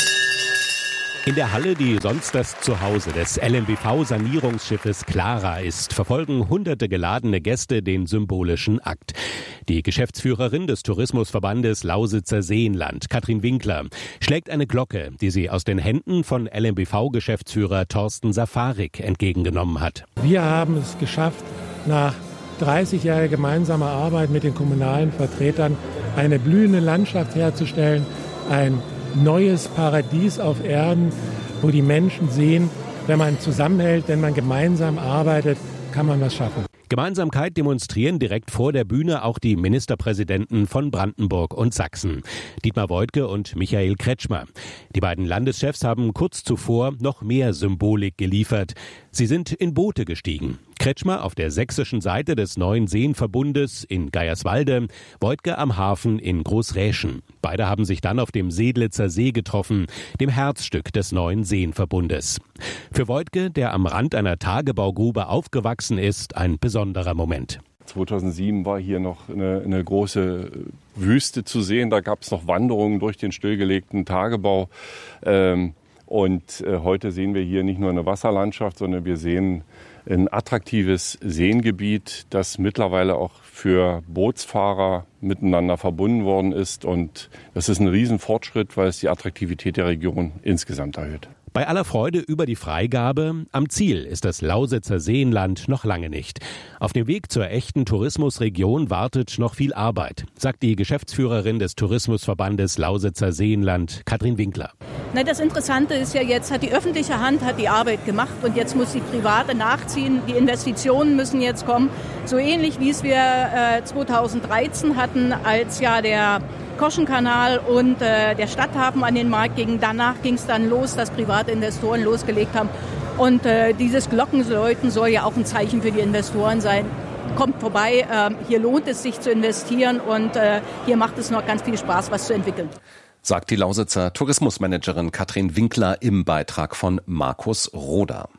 In der Halle, die sonst das Zuhause des L M B V-Sanierungsschiffes Clara ist, verfolgen hunderte geladene Gäste den symbolischen Akt. Die Geschäftsführerin des Tourismusverbandes Lausitzer Seenland, Katrin Winkler, schlägt eine Glocke, die sie aus den Händen von L M B V-Geschäftsführer Thorsten Safarik entgegengenommen hat. Wir haben es geschafft, nach dreißigjähriger gemeinsamer Arbeit mit den kommunalen Vertretern eine blühende Landschaft herzustellen, ein neues Paradies auf Erden, wo die Menschen sehen, wenn man zusammenhält, wenn man gemeinsam arbeitet, kann man was schaffen. Gemeinsamkeit demonstrieren direkt vor der Bühne auch die Ministerpräsidenten von Brandenburg und Sachsen, Dietmar Woidke und Michael Kretschmer. Die beiden Landeschefs haben kurz zuvor noch mehr Symbolik geliefert. Sie sind in Boote gestiegen. Kretschmer auf der sächsischen Seite des neuen Seenverbundes in Geierswalde, Woidke am Hafen in Großräschen. Beide haben sich dann auf dem Sedlitzer See getroffen, dem Herzstück des neuen Seenverbundes. Für Woidke, der am Rand einer Tagebaugrube aufgewachsen ist, ein besonderer Moment. zweitausendsieben war hier noch eine, eine große Wüste zu sehen. Da gab es noch Wanderungen durch den stillgelegten Tagebau. Ähm, und äh, heute sehen wir hier nicht nur eine Wasserlandschaft, sondern wir sehen ein attraktives Seengebiet, das mittlerweile auch für Bootsfahrer miteinander verbunden worden ist. Und das ist ein Riesenfortschritt, weil es die Attraktivität der Region insgesamt erhöht. Bei aller Freude über die Freigabe, am Ziel ist das Lausitzer Seenland noch lange nicht. Auf dem Weg zur echten Tourismusregion wartet noch viel Arbeit, sagt die Geschäftsführerin des Tourismusverbandes Lausitzer Seenland, Katrin Winkler. Na, das Interessante ist ja, jetzt hat die öffentliche Hand hat die Arbeit gemacht und jetzt muss die private nachziehen. Die Investitionen müssen jetzt kommen. So ähnlich wie es wir äh, zweitausenddreizehn hatten, als ja der Korschenkanal und äh, der Stadthafen an den Markt gingen. Danach ging es dann los, dass private Investoren losgelegt haben. Und äh, dieses Glockenläuten soll ja auch ein Zeichen für die Investoren sein. Kommt vorbei, äh, hier lohnt es sich zu investieren und äh, hier macht es noch ganz viel Spaß, was zu entwickeln. Sagt die Lausitzer Tourismusmanagerin Katrin Winkler im Beitrag von Markus Roder.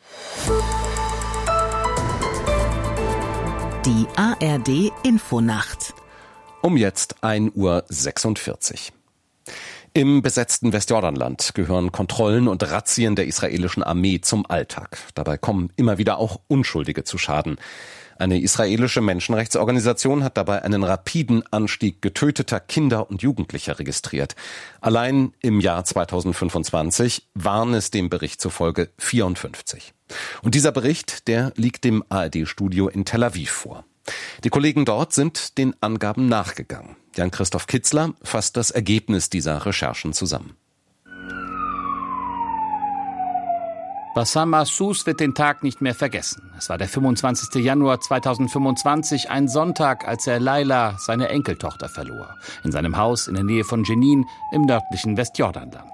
Die A R D Infonacht. Um jetzt ein Uhr sechsundvierzig. Im besetzten Westjordanland gehören Kontrollen und Razzien der israelischen Armee zum Alltag. Dabei kommen immer wieder auch Unschuldige zu Schaden. Eine israelische Menschenrechtsorganisation hat dabei einen rapiden Anstieg getöteter Kinder und Jugendlicher registriert. Allein im Jahr zweitausendfünfundzwanzig waren es dem Bericht zufolge vierundfünfzig. Und dieser Bericht, der liegt dem A R D-Studio in Tel Aviv vor. Die Kollegen dort sind den Angaben nachgegangen. Jan-Christoph Kitzler fasst das Ergebnis dieser Recherchen zusammen. Bassam Mahsous wird den Tag nicht mehr vergessen. Es war der fünfundzwanzigster Januar zweitausendfünfundzwanzig, ein Sonntag, als er Laila, seine Enkeltochter, verlor. In seinem Haus in der Nähe von Jenin im nördlichen Westjordanland.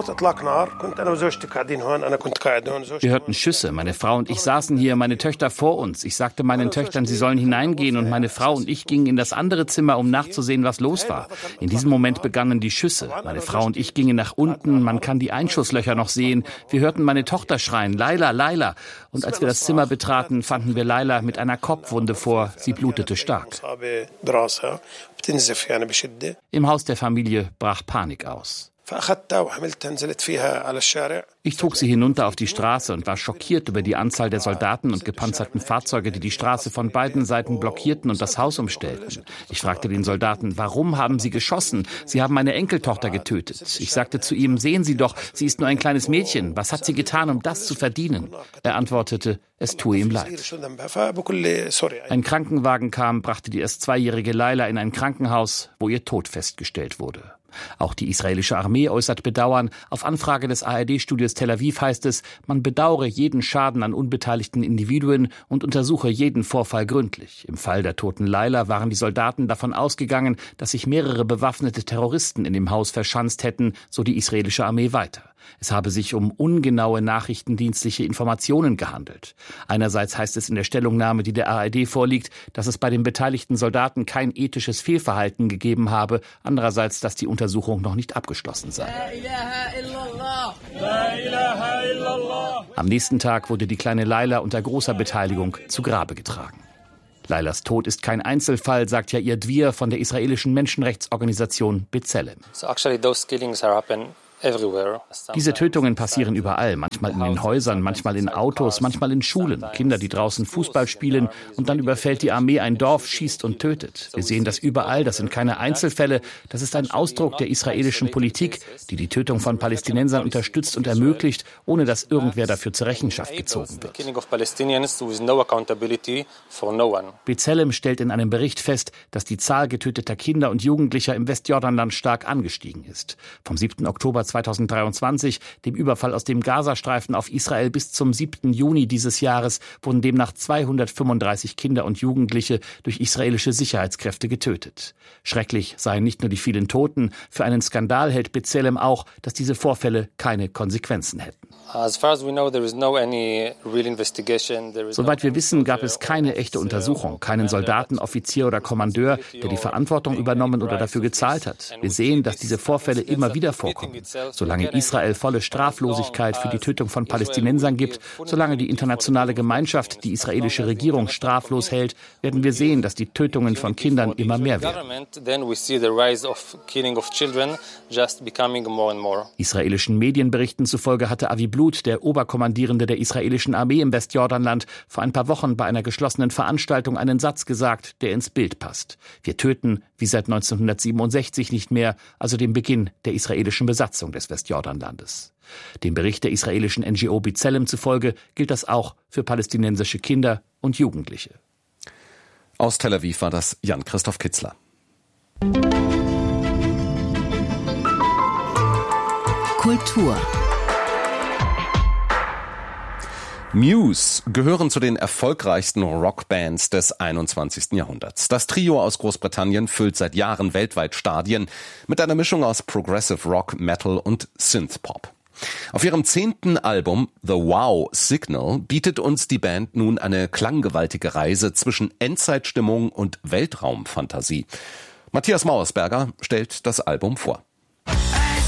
Wir hörten Schüsse. Meine Frau und ich saßen hier, meine Töchter vor uns. Ich sagte meinen Töchtern, sie sollen hineingehen, und meine Frau und ich gingen in das andere Zimmer, um nachzusehen, was los war. In diesem Moment begannen die Schüsse. Meine Frau und ich gingen nach unten. Man kann die Einschusslöcher noch sehen. Wir hörten meine Tochter schreien, Laila, Laila. Und als wir das Zimmer betraten, fanden wir Laila mit einer Kopfwunde vor. Sie blutete stark. Im Haus der Familie brach Panik aus. Ich trug sie hinunter auf die Straße und war schockiert über die Anzahl der Soldaten und gepanzerten Fahrzeuge, die die Straße von beiden Seiten blockierten und das Haus umstellten. Ich fragte den Soldaten, warum haben sie geschossen? Sie haben meine Enkeltochter getötet. Ich sagte zu ihm, sehen Sie doch, sie ist nur ein kleines Mädchen. Was hat sie getan, um das zu verdienen? Er antwortete, es tue ihm leid. Ein Krankenwagen kam, brachte die erst zweijährige Laila in ein Krankenhaus, wo ihr Tod festgestellt wurde. Auch die israelische Armee äußert Bedauern. Auf Anfrage des A R D-Studios Tel Aviv heißt es, man bedauere jeden Schaden an unbeteiligten Individuen und untersuche jeden Vorfall gründlich. Im Fall der toten Laila waren die Soldaten davon ausgegangen, dass sich mehrere bewaffnete Terroristen in dem Haus verschanzt hätten, so die israelische Armee weiter. Es habe sich um ungenaue nachrichtendienstliche Informationen gehandelt. Einerseits heißt es in der Stellungnahme, die der A R D vorliegt, dass es bei den beteiligten Soldaten kein ethisches Fehlverhalten gegeben habe. Andererseits, dass die Untersuchung noch nicht abgeschlossen sei. Am nächsten Tag wurde die kleine Laila unter großer Beteiligung zu Grabe getragen. Lailas Tod ist kein Einzelfall, sagt Yair Dvir von der israelischen Menschenrechtsorganisation B'Tselem. So actually those killings are happen everywhere. Diese Tötungen passieren überall, manchmal in den Häusern, manchmal in Autos, manchmal in Schulen. Kinder, die draußen Fußball spielen und dann überfällt die Armee ein Dorf, schießt und tötet. Wir sehen das überall, das sind keine Einzelfälle, das ist ein Ausdruck der israelischen Politik, die die Tötung von Palästinensern unterstützt und ermöglicht, ohne dass irgendwer dafür zur Rechenschaft gezogen wird. B'Tselem stellt in einem Bericht fest, dass die Zahl getöteter Kinder und Jugendlicher im Westjordanland stark angestiegen ist. Vom siebten Oktober zweitausenddreiundzwanzig, dem Überfall aus dem Gazastreifen auf Israel, bis zum siebten Juni dieses Jahres wurden demnach zweihundertfünfunddreißig Kinder und Jugendliche durch israelische Sicherheitskräfte getötet. Schrecklich seien nicht nur die vielen Toten, für einen Skandal hält B'Tselem auch, dass diese Vorfälle keine Konsequenzen hätten. Soweit wir wissen, gab es keine echte Untersuchung, keinen Soldaten, Offizier oder Kommandeur, der die Verantwortung übernommen oder dafür gezahlt hat. Wir sehen, dass diese Vorfälle immer wieder vorkommen. Solange Israel volle Straflosigkeit für die Tötung von Palästinensern gibt, solange die internationale Gemeinschaft die israelische Regierung straflos hält, werden wir sehen, dass die Tötungen von Kindern immer mehr werden. Israelischen Medienberichten zufolge hatte Avi Blut, der Oberkommandierende der israelischen Armee im Westjordanland, vor ein paar Wochen bei einer geschlossenen Veranstaltung einen Satz gesagt, der ins Bild passt. Wir töten wie seit neunzehnhundertsiebenundsechzig nicht mehr, also dem Beginn der israelischen Besatzung des Westjordanlandes. Dem Bericht der israelischen N G O B'Tselem zufolge gilt das auch für palästinensische Kinder und Jugendliche. Aus Tel Aviv war das Jan-Christoph Kitzler. Kultur. Muse gehören zu den erfolgreichsten Rockbands des einundzwanzigsten Jahrhunderts. Das Trio aus Großbritannien füllt seit Jahren weltweit Stadien mit einer Mischung aus Progressive Rock, Metal und Synthpop. Auf ihrem zehnten Album The Wow Signal bietet uns die Band nun eine klanggewaltige Reise zwischen Endzeitstimmung und Weltraumfantasie. Matthias Mauersberger stellt das Album vor.